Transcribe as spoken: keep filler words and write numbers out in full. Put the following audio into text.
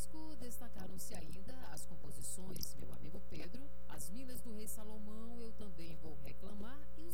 disco destacaram-se ainda as composições Meu Amigo Pedro, As Minas do Rei Salomão, Eu Também Vou Reclamar e